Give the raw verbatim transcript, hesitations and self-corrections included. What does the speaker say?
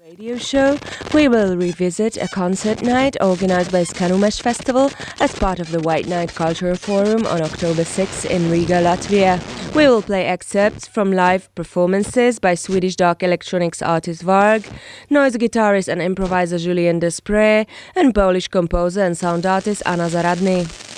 Radio show, we will revisit a concert night organized by Skanumesh Festival as part of the White Night Cultural Forum on October sixth in Riga, Latvia. We will play excerpts from live performances by Swedish dark electronics artist Varg, noise guitarist and improviser Julien Desprez, and Polish composer and sound artist Anna Zaradny.